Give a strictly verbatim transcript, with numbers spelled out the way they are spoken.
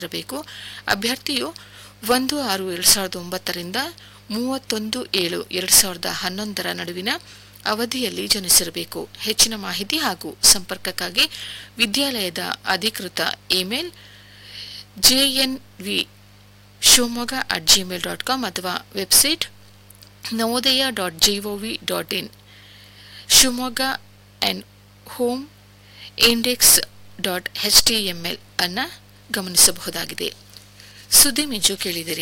ಇರಬೇಕು. ಅಭ್ಯರ್ಥಿಯು ಒಂದು ಆರು ಎರಡು ಸಾವಿರದ ಒಂಬತ್ತರಿಂದ ಮೂವತ್ತೊಂದು ಏಳು ಎರಡು ಸಾವಿರದ ಹನ್ನೊಂದರ ನಡುವಿನ ಅವಧಿಯಲ್ಲಿ ಜನಿಸಿರಬೇಕು. ಹೆಚ್ಚಿನ ಮಾಹಿತಿ ಹಾಗೂ ಸಂಪರ್ಕಕ್ಕಾಗಿ ವಿದ್ಯಾಲಯದ ಅಧಿಕೃತ email ಜೆಎನ್ವಿ Shivamogga at Gmail dot com ಅಥವಾ website Navodaya dot gov dot in Shivamogga and home index dot H T M L ಅನ್ನು ಗಮನಿಸಬಹುದಾಗಿದೆ. ಸುದ್ದಿ ಮಿಂಚು ಕೇಳಿದಿರಿ.